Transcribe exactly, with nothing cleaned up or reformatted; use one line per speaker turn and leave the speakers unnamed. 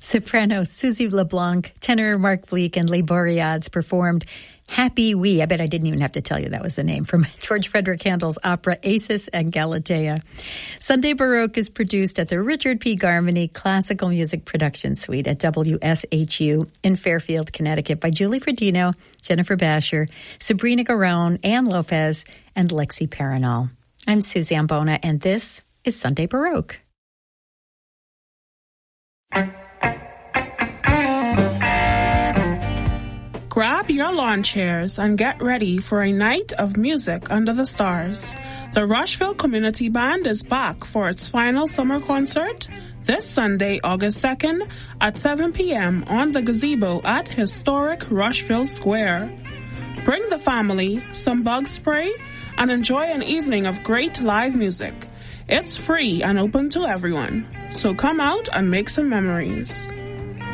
Soprano Susie LeBlanc, tenor Mark Bleek, and Les Boreads performed Happy We. I bet I didn't even have to tell you that was the name from George Frederick Handel's opera Acis and Galatea. Sunday Baroque is produced at the Richard P. Garmany Classical Music Production Suite at W S H U in Fairfield, Connecticut by Julie Fredino, Jennifer Basher, Sabrina Garone, Ann Lopez, and Lexi Paranol. I'm Suzanne Bona, and this is Sunday Baroque.
Grab your lawn chairs and get ready for a night of music under the stars. The Rushville Community Band is back for its final summer concert this Sunday, August second at seven p.m. on the gazebo at historic Rushville Square. Bring the family, some bug spray, and enjoy an evening of great live music. It's free and open to everyone, so come out and make some memories.